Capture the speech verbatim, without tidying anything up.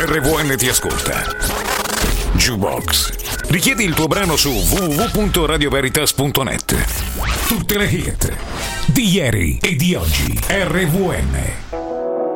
R V N ti ascolta. Jukebox. Richiedi il tuo brano su w w w punto radio veritas punto net. Tutte le hit di ieri e di oggi. R V N.